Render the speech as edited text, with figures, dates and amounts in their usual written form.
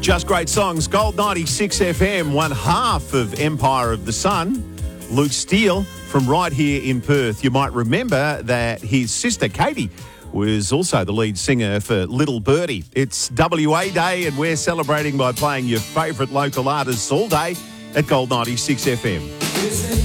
Just great songs. Gold 96 FM, one half of Empire of the Sun. Luke Steele from right here in Perth. You might remember that his sister Katie was also the lead singer for Little Birdie. It's WA Day and we're celebrating by playing your favourite local artists all day at Gold 96 FM.